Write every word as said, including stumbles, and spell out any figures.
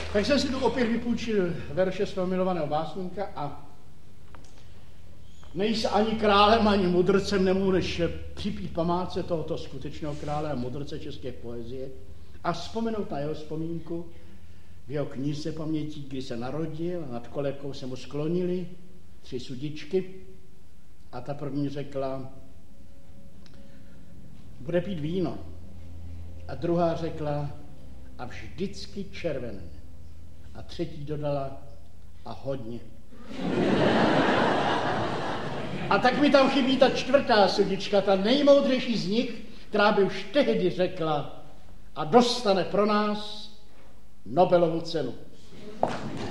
Tak jsem si tu opět vypůjčil verše svého milovaného básníka a nejsi ani králem, ani mudrcem, nemůžeš připít památce tohoto skutečného krále a mudrce české poezie a vzpomenout na jeho vzpomínku v jeho knížce pamětí, kdy se narodil a nad kolebkou se mu sklonili tři sudičky a ta první řekla, bude pít víno. A druhá řekla, a vždycky červené. A třetí dodala, a hodně. A tak mi tam chybí ta čtvrtá sudička, ta nejmoudřejší z nich, která by už tehdy řekla a dostane pro nás Nobelovu cenu.